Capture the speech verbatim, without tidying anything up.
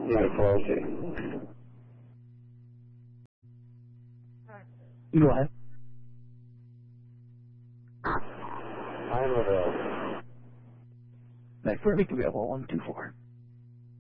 nine four zero two. Go ahead. I'm available. Back for a week available, one two four.